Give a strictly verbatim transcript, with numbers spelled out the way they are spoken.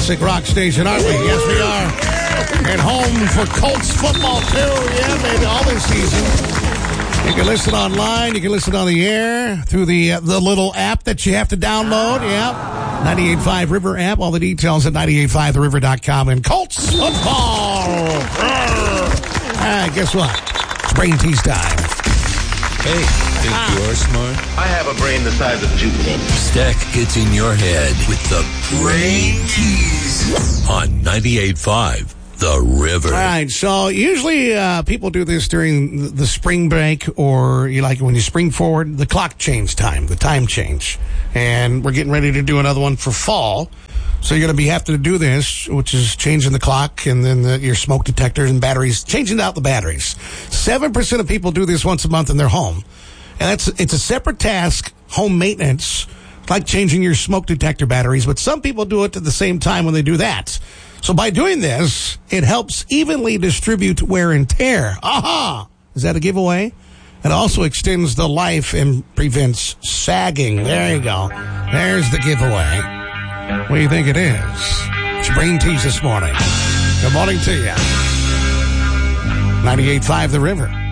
classic rock station, aren't we? Yes, we are. And home for Colts football, too. Yeah, baby, all this season. You can listen online. You can listen on the air through the uh, the little app that you have to download. Yeah. ninety-eight point five River app. All the details at ninety-eight point five the river dot com. And Colts football. All right, guess what? It's Brain Tease time. Hey, think ah. you're smart? I have a brain the size of Jupiter. Stack gets in your head with the Brain Tease on ninety-eight point five The River. All right, so usually uh, people do this during the spring break, or you like when you spring forward, the clock change time, the time change. And we're getting ready to do another one for fall. So you're going to be have to do this, which is changing the clock and then the, your smoke detectors and batteries, changing out the batteries. Seven percent of people do this once a month in their home. And that's it's a separate task, home maintenance, like changing your smoke detector batteries. But some people do it at the same time when they do that. So by doing this, it helps evenly distribute wear and tear. Aha! Is that a giveaway? It also extends the life and prevents sagging. There you go. There's the giveaway. What do you think it is? It's Brain Tease this morning. Good morning to you. ninety-eight point five The River.